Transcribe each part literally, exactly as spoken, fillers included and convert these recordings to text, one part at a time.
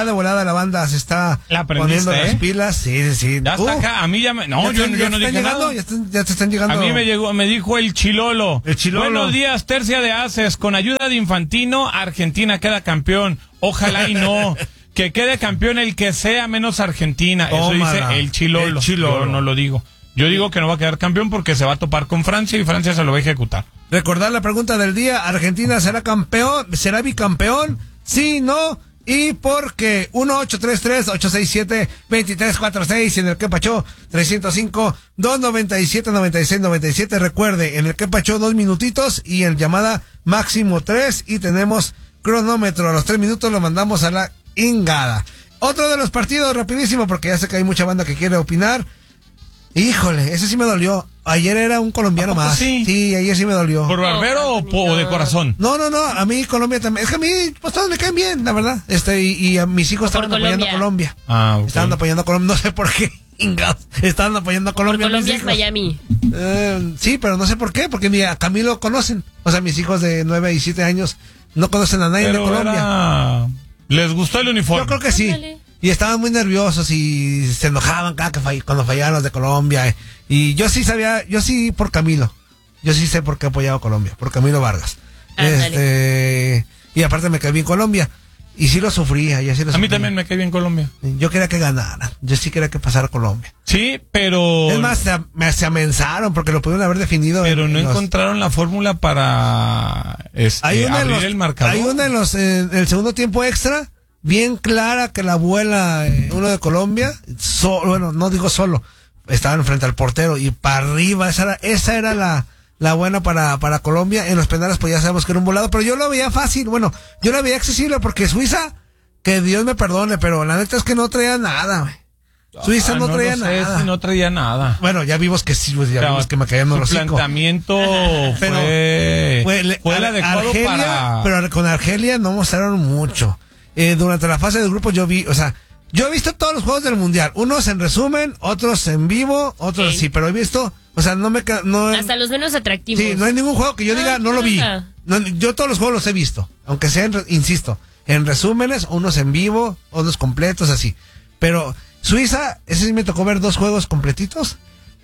ya de volada la banda se está poniendo ¿eh? las pilas. Sí, sí, sí. Ya uh, está acá. A mí ya me... No, ya yo, te, yo ya no te dije llegando, nada. Ya, te, ya te están llegando. A mí me llegó, me dijo el Chilolo. El Chilolo. Buenos días, Tercia de Aces. Con ayuda de Infantino, Argentina queda campeón. Ojalá y no. Que quede campeón el que sea menos Argentina. Tómala. Eso dice el Chilolo. El Chilolo. Yo no lo digo. Yo digo que no va a quedar campeón porque se va a topar con Francia y Francia se lo va a ejecutar. Recordar la pregunta del día: ¿Argentina será campeón? ¿Será bicampeón? Sí, no. ¿Y por qué? uno ocho tres tres, ocho seis siete, dos tres cuatro seis. En el que pachó trescientos cinco, doscientos noventa y siete, noventa y seis, noventa y siete. Recuerde, en el que pachó dos minutitos y en llamada máximo tres. Y tenemos cronómetro. A los tres minutos lo mandamos a la ingada. Otro de los partidos, rapidísimo, porque ya sé que hay mucha banda que quiere opinar. Híjole, ese sí me dolió. Ayer era un colombiano más. Sí? Sí, ayer sí me dolió. ¿Por barbero o, po- o de corazón? No, no, no, a mí Colombia también. Es que a mí, pues todos me caen bien, la verdad. Este, y, y a mis hijos Por estaban apoyando a Colombia. Ah, ok. Estaban apoyando a Colombia, no sé por qué. Ingados. Estaban apoyando a Por Colombia. Colombia mis es hijos. Miami. Eh, sí, pero no sé por qué, porque mira, a Camilo conocen. O sea, mis hijos de nueve y siete años no conocen a nadie Pero de Colombia. era... ¿Les gustó el uniforme? Yo creo que sí. Ándale. Y estaban muy nerviosos y se enojaban cada que fall- cuando fallaban los de Colombia. Y yo sí sabía, yo sí por Camilo. Yo sí sé por qué apoyaba a Colombia, por Camilo Vargas. Ándale. Este, y aparte me cae bien Colombia. Y sí lo sufría, yo sí lo A sufría. mí también me cae bien Colombia. Yo quería que ganara. Yo sí quería que pasara Colombia. Sí, pero... Es más, se, me, se amenazaron porque lo pudieron haber definido. Pero en- no en los- encontraron la fórmula para este, Hay una en abrir los, el marcador. hay una en los, en el segundo tiempo extra, bien clara que la abuela, eh, uno de Colombia, so- bueno, no digo solo, estaban frente al portero y para arriba, esa era, esa era la, la buena para, para Colombia. En los penales pues ya sabemos que era un volado, pero yo lo veía fácil, bueno, yo lo veía accesible porque Suiza, que Dios me perdone, pero la neta es que no traía nada, güey. Suiza Ah, no, no traía lo sé, nada. si no traía nada. Bueno, ya vimos que sí, pues, ya O sea, vimos que me caían su los hocico. planteamiento Pero fue, fue, le- fue el Ar- adecuado Argelia, para... pero con Argelia no mostraron mucho. Eh, durante la fase de grupos yo vi, o sea, yo he visto todos los juegos del mundial, unos en resumen, otros en vivo, otros Sí. sí, pero he visto, o sea, no me, ca- no, Hasta los menos atractivos. sí, no hay ningún juego que yo Ah, diga no qué lo vi. onda. No, yo todos los juegos los he visto, aunque sean, re- insisto, en resúmenes, unos en vivo, otros completos, así. Pero Suiza, ese sí me tocó ver dos juegos completitos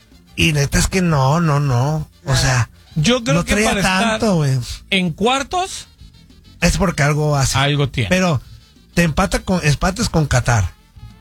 y neta es que no, no, no, o sea, Yo creo no que traía para tanto, estar güey. en cuartos, Es porque algo hace. algo tiene. Pero te empata con empates con Qatar.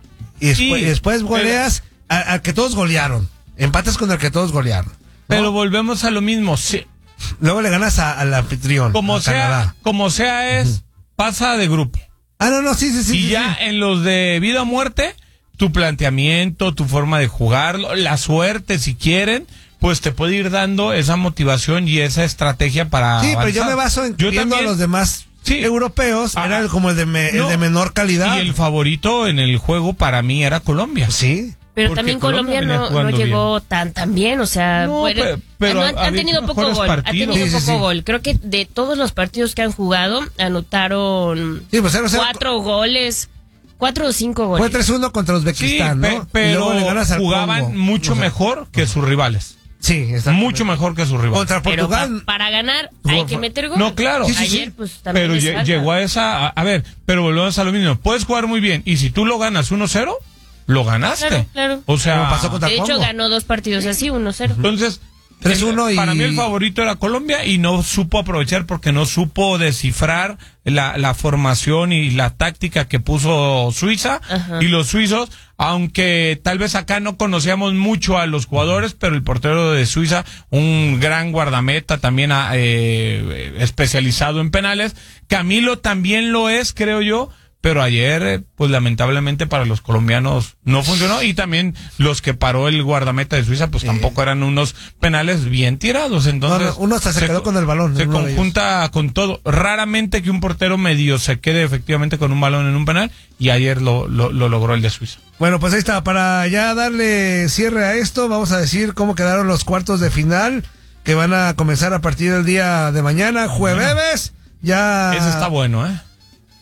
Y después, Sí, y después pero- goleas al, al que todos golearon. Empates con el que todos golearon. ¿no? Pero volvemos a lo mismo. Sí, Luego le ganas a- al anfitrión. como a sea, Canadá. como sea es, pasa de grupo. Ah, no, no, sí, sí, sí. y sí, ya sí. en los de vida o muerte, tu planteamiento, tu forma de jugar, la suerte si quieren, pues te puede ir dando esa motivación y esa estrategia para Sí, pero yo avanzar. me baso en Yo viendo también, a los demás Sí. europeos. Ah, era el- como el de, me- el no, de menor calidad. Y el favorito en el juego para mí era Colombia. Sí. Pero Porque también Colombia Colombia, venía no, no jugando llegó tan tan bien, o sea, No, bueno, pe- pero no, han, han había tenido poco mejores gol, ha partidos. tenido Sí, sí, poco sí. gol. Creo que de todos los partidos que han jugado anotaron Sí, pues cero cero. cuatro goles, cuatro o cinco goles. Fue tres uno contra Sí, Uzbekistán, pe- ¿no? Y pero luego le ganas al jugaban Congo. mucho O sea, mejor que sus rivales. Sí, exactamente. Mucho mejor que sus rivales. Contra Pero pa- Portugal. para ganar hay que meter gol. No, claro. Sí, sí, sí. Ayer pues también Pero les lle- falta. llegó a esa... A, a ver, pero volvemos a lo mismo. Puedes jugar muy bien y si tú lo ganas uno cero, lo ganaste. Claro, claro. O sea... Como pasó contra De hecho Congo. ganó dos partidos así, uno cero. Entonces, tres uno y- para mí el favorito era Colombia y no supo aprovechar porque no supo descifrar la, la formación y la táctica que puso Suiza. Ajá. Y los suizos, aunque tal vez acá no conocíamos mucho a los jugadores, pero el portero de Suiza, un gran guardameta también ah, eh, especializado en penales. Camilo también lo es, creo yo. Pero ayer, eh, pues lamentablemente para los colombianos no funcionó. Y también los que paró el guardameta de Suiza, pues Sí. tampoco eran unos penales bien tirados. Entonces, No, no, uno hasta se quedó con el balón, Se uno de conjunta con todo. Raramente que un portero medio se quede efectivamente con un balón en un penal. Y ayer lo, lo, lo logró el de Suiza. Bueno, pues ahí está. Para ya darle cierre a esto, vamos a decir cómo quedaron los cuartos de final que van a comenzar a partir del día de mañana, jueves. Ya. Ese está bueno, ¿eh?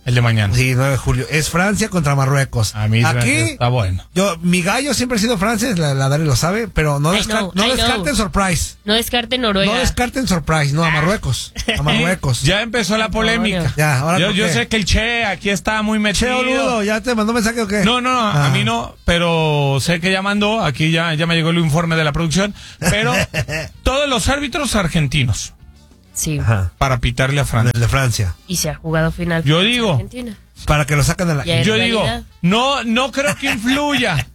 El de mañana. Sí, nueve de julio. Es Francia contra Marruecos. A mí Aquí, está bueno. Yo, mi gallo siempre ha sido Francia, la, la Dani lo sabe, pero no, I descar know, no I descarten know. surprise. No descarte Noruega. No descarten surprise, no, a Marruecos. A Marruecos. Ya empezó la polémica. Ya, ahora yo ¿por yo qué? sé que el Che aquí está muy metido. Che, boludo, ¿ya te mandó mensaje o qué? No, no, no, Ah. a mí no, pero sé que ya mandó, aquí ya, ya me llegó el informe de la producción, pero todos los árbitros argentinos Sí. Ajá. para pitarle a Francia. El de Francia. Y se ha jugado final. Yo Francia, digo. Argentina. Para que lo saquen de la... Ya. ¿En Yo digo, realidad? no, no creo que influya,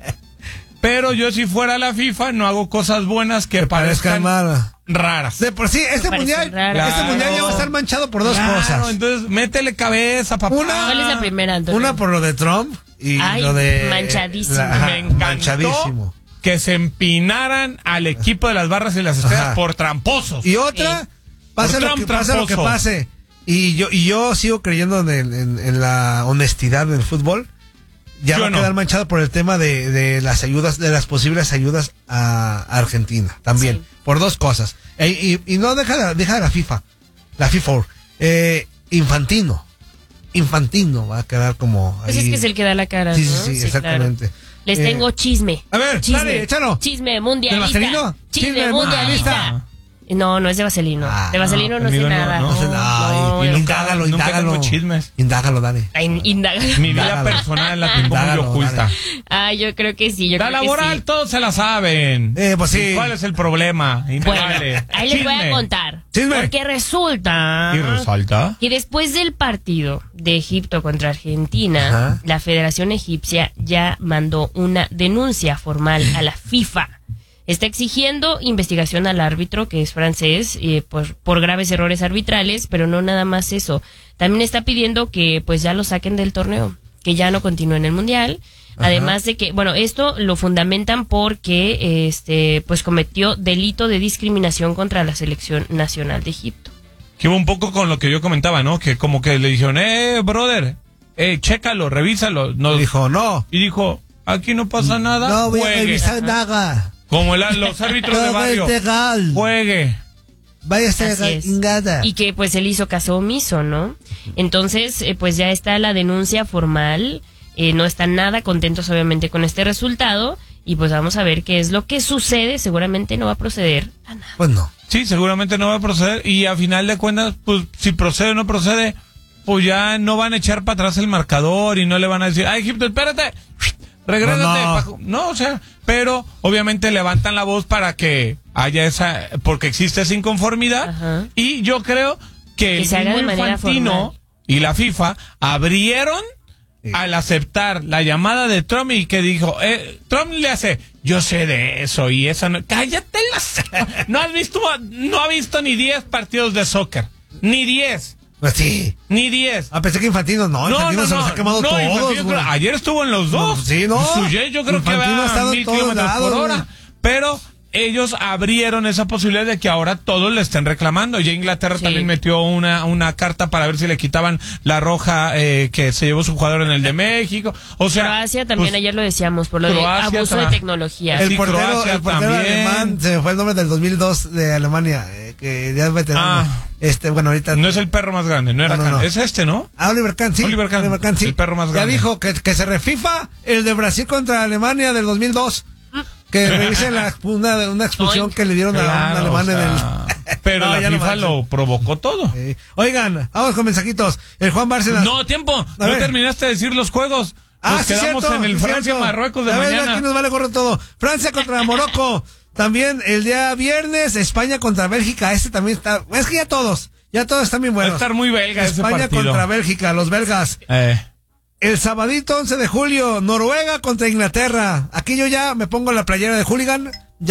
pero yo si fuera la FIFA no hago cosas buenas que Parezcan parezcan mal. raras. De por sí, este Parecen mundial, raras. este Claro. mundial ya va a estar manchado por dos Claro, cosas. entonces métele cabeza, papá. Una- ¿Cuál es la primera, Antonio? Una por lo de Trump y Ay, lo de... manchadísimo. la- ajá, Me encantó manchadísimo. que se empinaran al equipo de las barras y las estrellas Ajá. por tramposos. Y otra, Sí. pase, Por lo Trump que, pase lo que tramposo. pase. Y yo, y yo sigo creyendo en, el- en- en la honestidad del fútbol. Ya Yo va a no. quedar manchado por el tema de, de las ayudas, de las posibles ayudas a Argentina. También. Sí. Por dos cosas. E- y, y no deja, de- deja de la FIFA. La FIFA. Eh, Infantino. Infantino va a quedar como. Pues ahí. es que es el que da la cara, Sí, ¿no? sí, sí, exactamente. claro. Les Eh, tengo chisme. a ver, chisme. dale, échalo. Chisme ¿Del mundialista. vaselino? Chisme, Chisme mundialista. mundialista. No, no es de vaselino. Ah, de vaselino no, no, sé conmigo no, nada. no. No sé nada. no, Y- no, indágalo, nunca indágalo. tengo chismes. Indágalo, Dani. Ay, indaga. Mi vida Indágalo. personal la tengo muy Indágalo, oculta. dale. Ah, yo creo que sí. Yo La creo que laboral sí. todos se la saben. Eh, pues sí. ¿Cuál es el problema? Bueno, Indagale. ahí les voy a Chisme. contar. Chisme. Porque resulta ¿Y resalta? que después del partido de Egipto contra Argentina, Ajá. la Federación Egipcia ya mandó una denuncia formal a la FIFA. Está exigiendo investigación al árbitro, que es francés, eh, por, por graves errores arbitrales, pero no nada más eso. También está pidiendo que pues ya lo saquen del torneo, que ya no continúe en el Mundial. Ajá. Además de que, bueno, esto lo fundamentan porque este pues cometió delito de discriminación contra la selección nacional de Egipto. Que iba un poco con lo que yo comentaba, ¿no? Que como que le dijeron, eh, brother, eh, chécalo, revísalo. No, Dijo, no. y dijo, aquí no pasa nada, No voy a juegue. revisar nada. Como el- los árbitros de No voy a barrio, entregar. juegue. Vaya a ser Así es. ingada. Y que pues él hizo caso omiso, ¿no? Entonces, eh, pues ya está la denuncia formal, eh, no están nada contentos obviamente con este resultado y pues vamos a ver qué es lo que sucede, seguramente no va a proceder a nada. Pues no. Sí, seguramente no va a proceder y a final de cuentas, pues si procede o no procede, pues ya no van a echar para atrás el marcador y no le van a decir, ay, Egipto, espérate, regrésate. No, No, no, o sea, pero obviamente levantan la voz para que haya esa, porque existe esa inconformidad Ajá. y yo creo que, Que el se haga mismo de manera Infantino formal. y la FIFA abrieron Sí. al aceptar la llamada de Trump y que dijo, eh, Trump le hace, yo sé de eso y esa no, cállate las, no has visto, no ha visto ni diez partidos de soccer, ni diez, Pues sí. ni diez. Ah, pensé que Infantino no. Infantino se los ha quemado no, todos. Infantino, güey. ayer estuvo en los dos. No, sí, no. Su jet yo creo que Infantino ha va estado a en mil todos kilómetros por lados, hora. güey. Pero ellos abrieron esa posibilidad de que ahora todos le estén reclamando. Ya Inglaterra Sí. también metió una, una carta para ver si le quitaban la roja eh, que se llevó su jugador en el de México. O sea, Croacia también, pues, ayer lo decíamos, por lo Croacia de abuso de tra- tecnología. El Sí, portero, Croacia el portero también. alemán, se me fue el nombre del dos mil dos de Alemania, eh, que ya es veterano. Ah. Este, bueno, ahorita. no es el perro más grande, no era No, no, Kahn. no. Es este, ¿no? Ah, Oliver Kahn, sí. Oliver Kahn, sí. el perro más Ya grande. dijo que, que se refifa el de Brasil contra Alemania del dos mil dos. Que revise la, una, una expulsión Oink. que le dieron a un Claro, alemán o en sea, el. pero No, la ya no FIFA manches. lo provocó todo. Eh, Oigan, vamos con mensajitos. El Juan Bárcenas. No, tiempo. No ver. terminaste de decir los juegos. Ah, Nos sí, quedamos cierto, en el sí, cierto. Francia-Marruecos de A ver, mañana. aquí nos vale gorro todo. Francia contra Morocco. También el día viernes, España contra Bélgica. Este también está. Es que ya todos. Ya todos están bien Va a buenos. estar muy belga ese España partido. contra Bélgica, los belgas. Eh, El sabadito once de julio, Noruega contra Inglaterra. Aquí yo ya me pongo la playera de hooligan.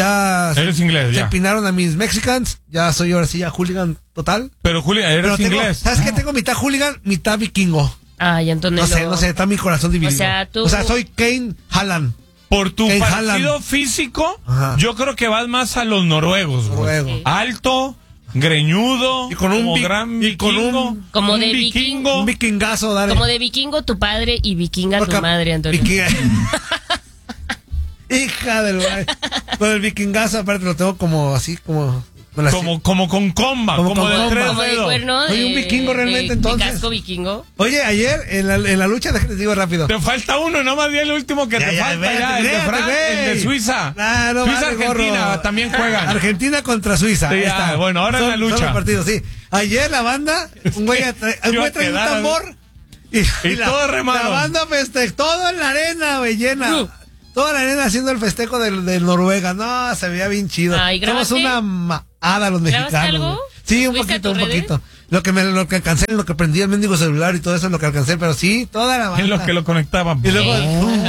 Ya Eres inglés, se ya. empinaron a mis mexicans. Ya soy ahora sí ya hooligan total. pero Julia, eres Pero tengo, inglés. ¿sabes qué? Tengo mitad hooligan, mitad vikingo. Ay, Antonio. No sé, no sé, está mi corazón dividido. O sea, tú- O sea, soy Kane Halland. Por tu Kane partido Haaland. físico, Ajá. yo creo que vas más a los noruegos, güey. Noruego. Sí. Alto, greñudo, Y con un como vi- gran y con vikingo, un- Como un de vikingo. Un vikingazo, dale. Como de vikingo tu padre y vikinga Porque- tu madre, Antonio. vikinga- Hija del güey. Con el vikingazo, aparte lo tengo como así, como Con la- Como, como con comba, Como como, con de comba. tres Como de dedos. cuerno. Soy un de- vikingo realmente, de- entonces. De casco vikingo. Oye, ayer en la, en la lucha, déjate digo rápido. Te falta uno, no más bien el último que Ya, te ya, falta espérate, ya, el de, espérate, Fran, güey. el de Suiza. Ah, no Suiza, vale, Argentina, gorro. también juegan. Argentina contra Suiza. Sí, ahí ya, está. bueno, ahora en Son- la lucha. son los partidos, sí. Ayer la banda, un güey, atra- un Iba güey a trae un quedar, tambor. Y, Y todos remaron. La banda festejó, todo en la arena, güey, llena. Uh. Toda la arena haciendo el festejo de, de Noruega. No, se veía bien chido. Ay, Somos ¿grabaste? una maada los ¿Grabaste mexicanos. algo? güey. Sí, un ¿Subiste a poquito, un tus redes? poquito. Lo que me, lo que alcancé, lo que prendí el mendigo celular y todo eso es lo que alcancé, pero sí, toda la banda. Es lo que lo conectaban. Y luego,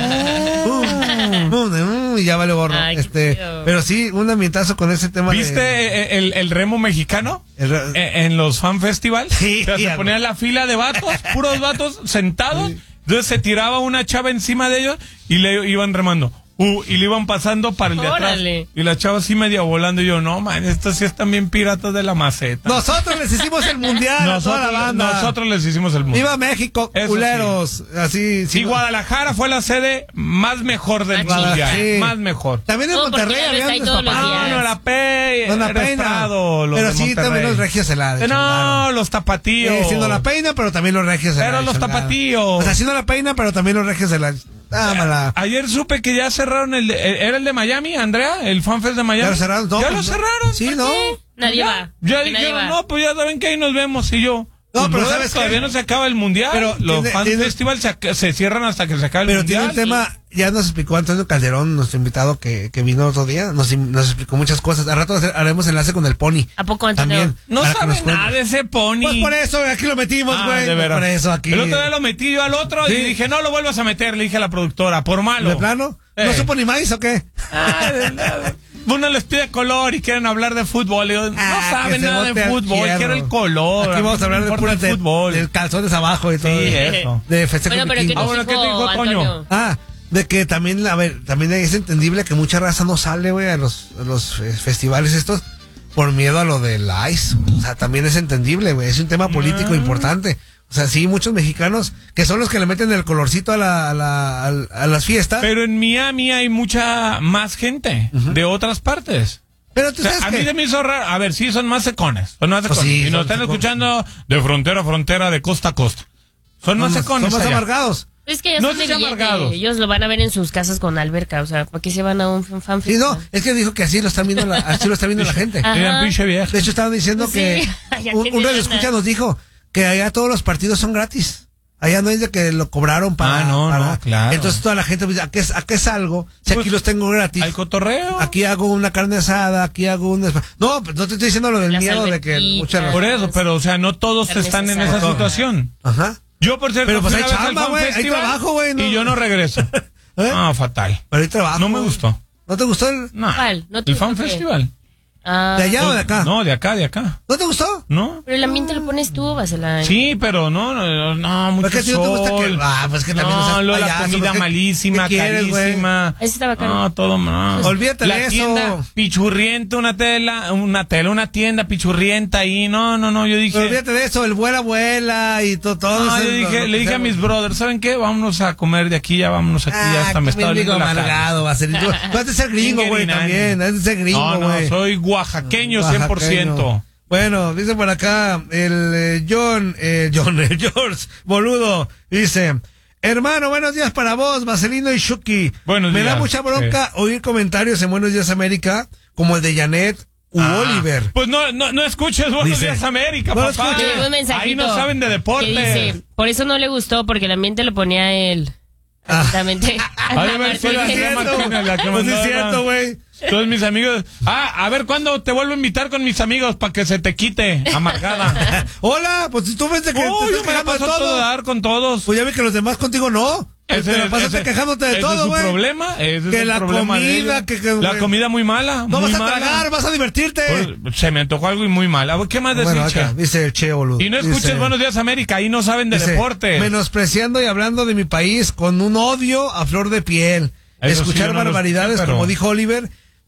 pum, pum, pum, pum, y ya vale gorro. Ay, qué este, chido. pero sí, un ambientazo con ese tema. ¿Viste de, el, el remo mexicano? el re- Eh, en los fan festivals? Sí, O sea, se algo. ponían la fila de vatos, puros vatos sentados. Entonces se tiraba una chava encima de ellos y le iban remando. Uh, y le iban pasando para el de atrás. Órale. Y la chava así medio volando. Y yo, no, man, estos sí están bien piratas de la maceta. Nosotros les hicimos el mundial a toda la nosotros, banda. nosotros les hicimos el mundo. Viva México, Eso culeros. Así, Sí, Guadalajara fue la sede más mejor del Ah, mundial. sí. Más mejor. También en No, porque Monterrey ya ves habían ahí todos los despapado. días. No, no, la Pe, No la eres peina. Prado, los Pero de sí, Monterrey. también los regios se la Eh, No, los tapatíos. Sí, sí, no la peina, pero también los regios se la Pero los chongaron. tapatíos. O sea, sí no la peina, pero también los regios se la... Dámala. Ayer supe que ya cerraron el, de- era el de Miami, Andrea, el FanFest de Miami. ¿Ya lo cerraron? No, ya pues lo no. cerraron. Sí, ¿por ¿no? qué? Nadie ya, va. Ya Que nadie dijeron, va. no, pues ya saben que ahí nos vemos. Y yo, No, pues, pero brother, ¿sabes todavía qué? no se acaba el mundial. Pero los tiene- fan tiene- festivals se, ac- se cierran hasta que se acabe el Pero tiene mundial. un tema, ya nos explicó Antonio Calderón, nuestro invitado que, que vino otro día, nos, nos explicó muchas cosas. Al rato hacer- haremos enlace con el Pony. ¿A poco, Antonio? También. No para que sabe nos cuente. nada de ese pony. Pues por eso, aquí lo metimos, Ah, güey. de veras. Por eso, aquí. El otro día lo metí yo al otro Sí. y dije, no lo vuelvas a meter, le dije a la productora, por malo. ¿De plano? ¿No Eh. supo ni maíz o qué? Ah, de nada. Uno les pide color y quieren hablar de fútbol. Y yo, no Ah, que saben se nada de bote al fútbol, fierro. quiero el color. Aquí vamos a mí hablar me de importa pura el fútbol. del calzones abajo y todo. Sí, eso. De festejo Bueno, pero ¿qué vikingo. nos Ah, bueno, ¿qué te dijo dijo Toño? Antonio? Ah, de que también, a ver, también es entendible que mucha raza no sale, güey, a los, a los eh, festivales estos por miedo a lo del ICE. O sea, también es entendible, güey, es un tema político importante. O sea, sí, muchos mexicanos que son los que le meten el colorcito a, la, a, la, a, a las fiestas. Pero, Pero en Miami hay mucha más gente de otras partes. tú O sea, sabes a mí que... se me hizo raro. A ver, sí, son más secones. Son más Pues secones. sí, y nos son están secones. escuchando de frontera a frontera, de costa a costa. Son más son secones. más allá. amargados. Es que ya No son de sean billete. amargados. Ellos lo van a ver en sus casas con alberca. O sea, ¿para qué se van a un fan fan Sí, no, festival? es que dijo que así lo están viendo la, así lo está viendo la gente. Ah. Miren, Ajá. pinche vieja. De hecho, estaban diciendo Sí, que ya un, tiene un radio lana. escucha nos dijo que allá todos los partidos son gratis. Allá no es de que lo cobraron para... Ah, no, para- no, claro. Entonces toda la gente dice, ¿a qué, a qué salgo? Si aquí Pues, los tengo gratis. Al cotorreo. Aquí hago una carne asada, aquí hago un... espa- No, pues no te estoy diciendo lo del Las miedo de que alberquitas. muchas... Por eso, pero o sea, no todos Carne están en asada. esa situación. Ajá. Yo, por cierto, Pero pues fui hay una vez al chamba, Fan güey, hay Festival trabajo, güey, no- Y yo no regreso. ¿Eh? Ah, fatal. Pero hay trabajo. No me güey. gustó. ¿No te gustó el... No. ¿Cuál? ¿No te ¿El Fan gustó qué? Festival? Ah, de allá o de acá? No, de acá, de acá. ¿No te gustó? ¿No? pero el ambiente lo pones tú, Vasela. Sí, pero no, no, no, mucho ¿Por qué a ti no te gusta sol. que- ah, pues que también no no, seas luego la payaso, comida ¿por qué- malísima, qué quieres, güey? carísima. Ese está bacano. No, todo mal. Olvídate la de eso. tienda pichurrienta, una tela, una tela, una tienda pichurrienta ahí. No, no, no, yo dije. Pero olvídate de eso, el vuela, vuela y todo. todo No, eso yo es dije, lo le que dije a hacemos. mis brothers, ¿saben qué? Vámonos a comer de aquí, ya vámonos aquí, ya hasta Ah, me qué está mendigo doliendo la cara. amargado, va a ser. Tú, tú has de ser gringo, güey, Ingerinani. también. Has de ser gringo, No, no, güey. soy oaxaqueño cien por ciento. Bueno, dice por acá el eh, John, eh, John, eh, George, boludo, dice, hermano, buenos días para vos, Vaselino y Shuki. Buenos Me da días. mucha bronca oír comentarios en Buenos Días América, como el de Janet u Ah, Oliver. Pues no, no, no escuches Buenos Dice, Días América, no lo papá. escuches. Llegó un mensajito Ahí no saben de que deporte. dice, por eso no le gustó, porque el ambiente lo ponía él. Ah. Exactamente. A ver, Pues la sí es tía cierto, Martina, la que pues sí es mandaba. cierto, güey. Todos mis amigos. Ah, a ver, ¿cuándo te vuelvo a invitar con mis amigos para que se te quite, amargada? Hola, pues si tú ves de que Oh, te yo estás me la quejando de paso a todo todo. dar con todos. Pues ya vi que los demás contigo no. Ese- te la pasaste ese- quejándote de ese todo, es su güey. problema. ese es Que el la problema de comida, ellos. que- que- la güey. comida muy mala. No muy vas a mala. tragar, vas a divertirte. Pues, se me antojó algo y muy mal. A ver, ¿qué más decir, Bueno, Che? acá, dice el Che, boludo. Y no escuches Dice- Buenos Días América, ahí no saben de dice, deporte. menospreciando y hablando de mi país con un odio a flor de piel. Eso Escuchar sí, yo no lo barbaridades, escuché, pero- como dijo Oliver,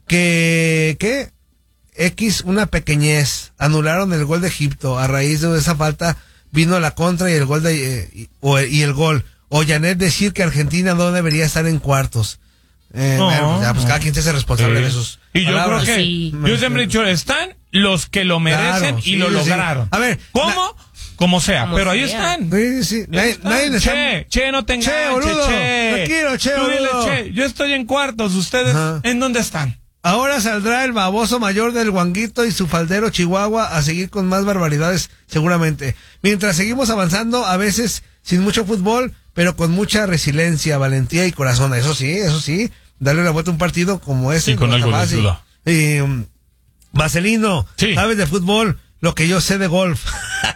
que, ¿qué? X, una pequeñez. Anularon el gol de Egipto. A raíz de esa falta vino la contra y el gol de, eh, y, o- y el gol. O Janet decir que Argentina no debería estar en cuartos. Eh, No, bueno, pues, ya, pues no. cada quien se hace responsable Sí. de sus Y yo palabras. creo que, Sí. yo siempre he dicho, están los que lo merecen Claro, y sí, lo sí. lograron. A ver, ¿cómo? la- Como sea, Como pero ahí sea. están. Sí, sí, nadie, Están. nadie le está- Che, che, no te Che, enganches, boludo, che. tranquilo, che, Tú dile, boludo. che, yo estoy en cuartos, ¿ustedes Ajá. en dónde están? Ahora saldrá el baboso mayor del Guanguito y su faldero Chihuahua a seguir con más barbaridades, seguramente. Mientras seguimos avanzando, a veces sin mucho fútbol, pero con mucha resiliencia, valentía y corazón. Eso sí, eso sí. Darle la vuelta a un partido como ese. Sí, con no algo está de fácil. ayuda. Y, um, Vaselino, Sí. sabes de fútbol lo que yo sé de golf.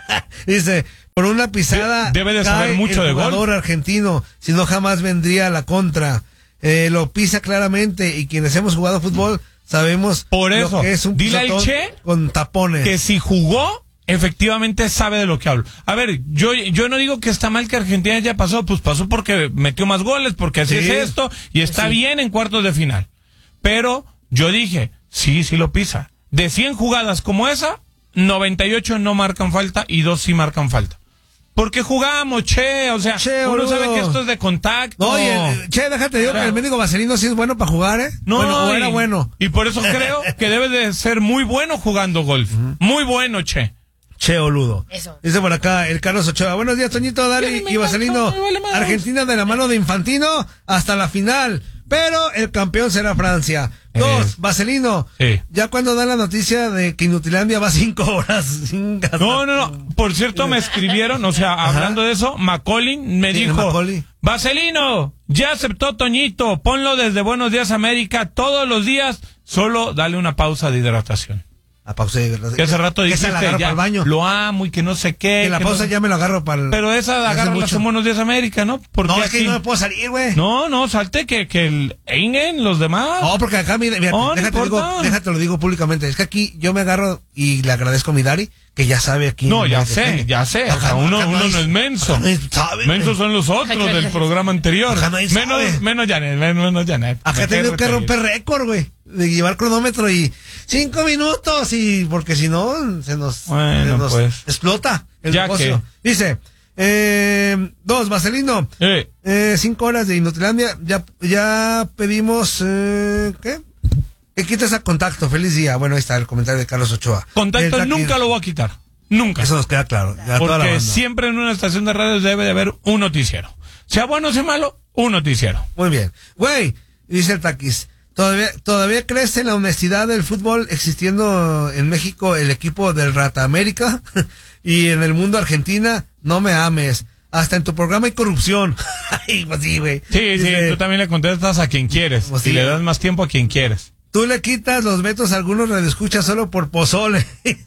Dice, por una pisada De- debe de saber cae mucho el de golf. jugador argentino, si no jamás vendría a la contra. Eh, lo pisa claramente y quienes hemos jugado fútbol sabemos Por eso, lo que es un dile al pisotón Che con tapones. Que si jugó, efectivamente sabe de lo que hablo. A ver, yo, yo no digo que está mal que Argentina ya pasó, pues pasó porque metió más goles, porque así Sí. es esto, y está Sí. bien en cuartos de final. Pero yo dije, sí, sí lo pisa. De cien jugadas como esa, noventa y ocho no marcan falta y dos sí marcan falta. Porque jugamos, che, o sea, Che, uno boludo. sabe que esto es de contacto. No, oye, eh, che, déjate, digo Claro. que el médico Vaselino sí es bueno para jugar, ¿eh? No, bueno, o y, era bueno. y por eso creo que debe de ser muy bueno jugando golf. Muy bueno, che. Che, boludo. Eso. Dice por acá el Carlos Ochoa. Buenos días, Toñito, Ya Dari ni me y Vaselino. engancho, me vale madre. Argentina de la mano de Infantino hasta la final. Pero el campeón será Francia. Eh. Dos, Vaselino. Sí. Ya cuando dan la noticia de que Inutilandia va cinco horas. sin gastar- No, no, no. Por cierto, me escribieron, o sea, hablando de eso, Macaulin me Sí, dijo, Macaulay. Vaselino, ya aceptó Toñito, ponlo desde Buenos Días América todos los días, solo dale una pausa de hidratación. La pausa de verdad. Que hace rato Que se dijiste, la agarro ya, para el baño. lo amo y que no sé qué. Que la que pausa no- ya me lo agarro para el... Pero esa hace agarra mucho. en Buenos Días América, ¿no? Porque No, es que aquí- no me puedo salir, güey. No, no, salte que, que el Ingen, los demás. No, porque acá, mira, mira, Oh, no déjate, digo, importa. déjate lo digo públicamente. Es que aquí yo me agarro y le agradezco a mi Dari que ya sabe aquí. No, ya me sé, defiende. ya sé. O Acá sea, uno, acá uno hay- no es menso. acá nadie sabe, Mensos güey. son los otros del programa anterior. Acá nadie Menos, sabe. menos Janet, menos, menos Janet. Acá Me he tenido cae que re romper récord, güey. De llevar cronómetro y cinco minutos y porque si no se nos, Bueno, se nos pues. explota el Ya negocio. Dice, eh, dos, Vaselino, Eh, eh, cinco horas de Inutilandia, ya, ya pedimos, eh, ¿qué? Que quites a contacto, feliz día. Bueno, ahí está el comentario de Carlos Ochoa. contacto El nunca Taki- lo voy a quitar. Nunca. Eso nos queda claro. ya toda la Porque banda. siempre en una estación de radio debe de haber un noticiero. Sea bueno o sea malo, un noticiero. Muy bien. Güey, dice el Taquis, ¿todavía, ¿todavía crees en la honestidad del fútbol existiendo en México el equipo del Rata América? Y en el mundo Argentina, no me ames. Hasta en tu programa hay corrupción. Ay, pues sí, güey. Sí, Dice, sí, tú también le contestas a quien quieres. Pues y sí. le das más tiempo a quien quieres. Tú le quitas los vetos a algunos radioescuchas solo por pozole.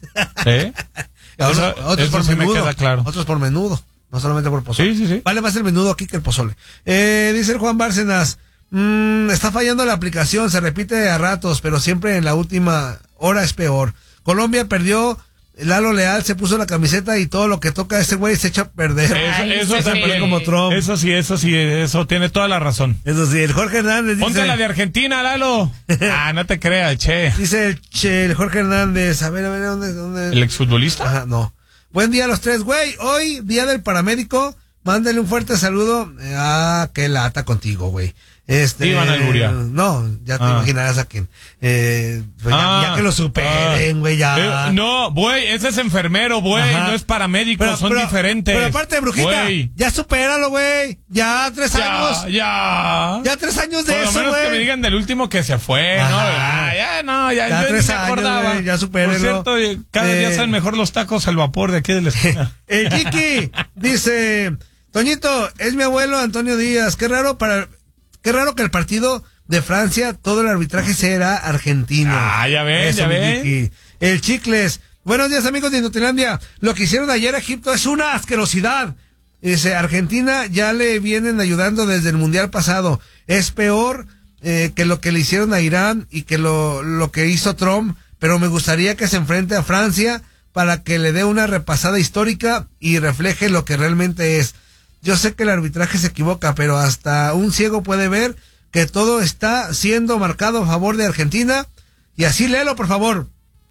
¿Eh? A otros, Eso- otros eso por sí me menudo. queda claro. Otros por menudo. No solamente por pozole. Sí, sí, sí. Vale más el menudo aquí que el pozole. Eh, dice el Juan Bárcenas, mm, está fallando la aplicación, se repite a ratos, pero siempre en la última hora es peor. Colombia perdió, Lalo Leal se puso la camiseta y todo lo que toca ese güey se echa a perder. Eso, Ay, eso sí, también. sí. Como Trump. Eso sí, eso sí, eso tiene toda la razón. Eso sí, el Jorge Hernández dice... Ponte la de Argentina, Lalo. Ah, no te creas, che. Dice el, che, el Jorge Hernández, a ver, a ver, ¿dónde? dónde? ¿El exfutbolista? Ajá, no. Buen día a los tres, güey. Hoy, día del paramédico. Mándale un fuerte saludo. Eh, Ah, qué lata contigo, güey. Este. Iván Alburia. No, ya te Ah. imaginarás a quién. Eh, pues ya, Ah, ya que lo superen, ah. güey, ya. Eh, no, güey, ese es enfermero, güey, Ajá. no es paramédico, Pero- son pero- diferentes. Pero aparte, brujita, Güey. ya supéralo, güey. Ya tres Ya, años. ya. Ya tres años de Por lo eso, menos que me güey. digan del último que se fue, ¿no? Ajá. Ah, ya, no, ya, Ya yo tres ni me años, acordaba. güey, ya supérenlo. Por cierto, cada Eh, día saben mejor los tacos al vapor de aquí de la esquina. El Kiki dice, Toñito, es mi abuelo Antonio Díaz. Qué raro para, qué raro que el partido de Francia, todo el arbitraje será argentino. Ah, ya ven, Eso, ya mi ven. Kiki. El Chicles. Buenos días, amigos de Inutilandia. Lo que hicieron ayer a Egipto es una asquerosidad. Dice, Argentina ya le vienen ayudando desde el Mundial pasado. Es peor eh, que lo que le hicieron a Irán y que lo, lo que hizo Trump, pero me gustaría que se enfrente a Francia para que le dé una repasada histórica y refleje lo que realmente es. Yo sé que el arbitraje se equivoca, pero hasta un ciego puede ver que todo está siendo marcado a favor de Argentina. Y así léelo, por favor.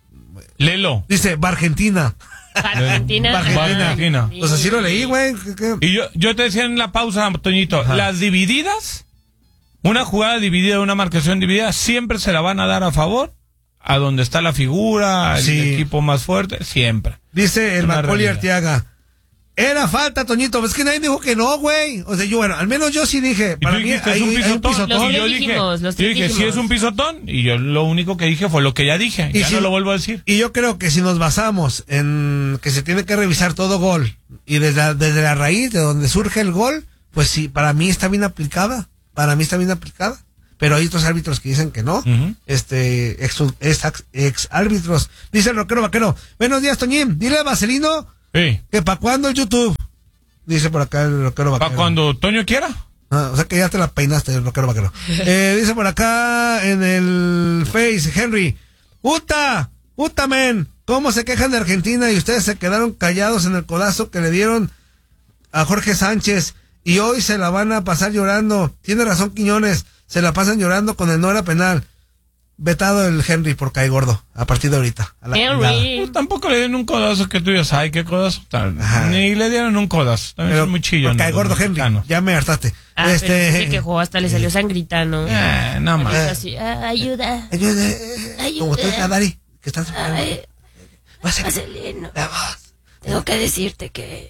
Lelo. Dice, va Argentina. Argentina. Va Argentina. Argentina. Pues así lo leí, güey. ¿Qué- qué? Y yo, yo te decía en la pausa, Toñito, Ajá. las divididas, una jugada dividida, una marcación dividida, siempre se la van a dar a favor a donde está la figura, el Sí. equipo más fuerte, siempre. Dice el Una Macaulay realidad. Arteaga. Era falta, Toñito. Es que nadie dijo que no, güey. O sea, yo, bueno, al menos yo sí dije. Y Para tú mí dijiste, hay, es un hay un pisotón. pisotón. Los Y tres yo dije, dijimos, los yo tres dije, sí dijimos. es un pisotón. Y yo lo único que dije fue lo que ya dije. Y Ya si- no lo vuelvo a decir. Y yo creo que si nos basamos en que se tiene que revisar todo gol y desde la, desde la raíz de donde surge el gol, pues sí, para mí está bien aplicada. Para mí está bien aplicada. Pero hay otros árbitros que dicen que no. Ujú. Este, ex, ex, ex árbitros. Dice el rockero vaquero. Buenos días, Toñín. Dile a Vaselino Sí. que para cuándo el YouTube. Dice por acá el rockero vaquero. Para cuando Toño quiera. Ah, o sea que ya te la peinaste, el rockero vaquero. Eh, dice por acá en el Face, Henry. ¡Uta! ¡Uta, men! ¿Cómo se quejan de Argentina y ustedes se quedaron callados en el codazo que le dieron a Jorge Sánchez y hoy se la van a pasar llorando? Tiene razón Quiñones, se la pasan llorando con el no era penal. Vetado el Henry por cae gordo, a partir de ahorita. A la chingada. Henry. Pues tampoco le dieron un codazo que tú digas, ay, qué codazo. Tal. Ajá. Ni le dieron un codazo. También Pero son muy chillones. por cae los gordo Henry, mexicanos. ya me hartaste. Ah, pero este, se quejó, hasta le salió sangrita, ¿no? Eh, nada más. Ahorita sí, ah, ayuda. ayude, eh, Ayuda. como tú, Dari, que estás Ay, Va a ser Marcelino, la voz. tengo que decirte que...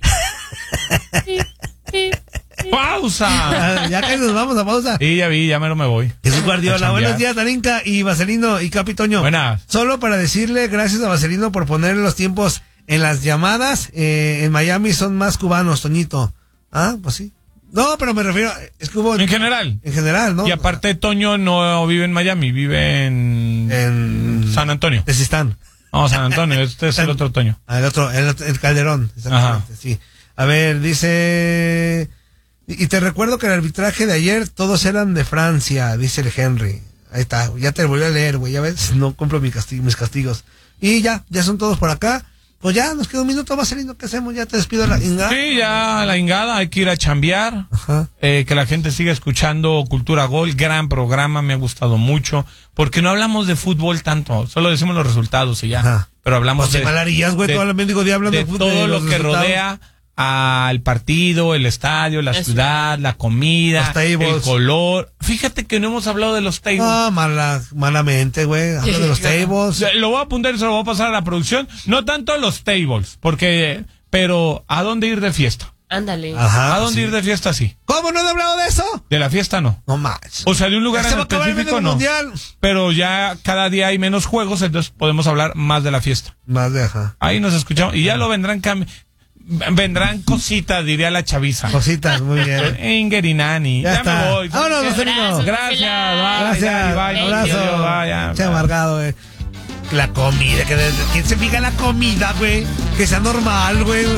¡Pausa! Ah, ya que nos vamos a pausa. Y ya vi, ya me lo me voy. Jesús A Guardiola, chambear. buenos días, Darinka y Vaselino y Capitoño. Buenas. Solo para decirle gracias a Vaselino por poner los tiempos en las llamadas. Eh, en Miami son más cubanos, Toñito. Ah, pues sí. No, pero me refiero, es que hubo En general. en general, ¿no? Y aparte, Toño no vive en Miami, vive en, en San Antonio. Desistán. No, San Antonio, este es el otro Toño. Ah, el otro, el, otro- el Calderón, exactamente, sí. A ver, dice... Y y te recuerdo que el arbitraje de ayer todos eran de Francia, dice el Henry. Ahí está, ya te volví a leer, güey, ya ves, no cumplo mi castigo, mis castigos. Y ya, ya son todos por acá. Pues ya, nos queda un minuto más, lindo, ¿qué hacemos? Ya te despido la Inga. Sí, ya la ingada, hay que ir a chambear. Ajá. Eh, que la gente siga escuchando Cultura Gol, gran programa, me ha gustado mucho. Porque no hablamos de fútbol tanto, solo decimos los resultados y ya. Ajá. Pero hablamos Pues de malarías, güey, de- todo el mendigo día hablando de de fútbol. todo de lo los que resultados. rodea al partido, el estadio, la La ciudad, la comida, Los tables. el color. Fíjate que no hemos hablado de los tables. No, mala, malamente, güey. Habla de los tables. Lo voy a apuntar y se lo voy a pasar a la producción. No tanto los tables, porque, pero ¿a dónde ir de fiesta? Ándale. Ajá. ¿A dónde sí. ir de fiesta sí? ¿Cómo no he hablado de eso? De la fiesta no. No más. O sea, de un lugar Se en va a acabar el específico mendigo no. mundial. Pero ya cada día hay menos juegos, entonces podemos hablar más de la fiesta. Más de ajá. Ahí nos escuchamos y ya lo vendrán cam- vendrán cositas, diría la chaviza. Cositas, muy bien. Ingerinani. Ya Ya, está. me voy. Vámonos, Marcelino. Abrazos. Gracias. Bye, Gracias. Dani, bye. Abrazo. Vaya. Che amargado, güey. La comida, que desde- ¿quién se fija en la comida, güey? Que sea normal, güey.